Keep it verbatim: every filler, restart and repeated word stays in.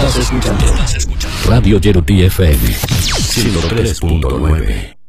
Estás escuchando Radio Yeroti F M ciento tres punto nueve.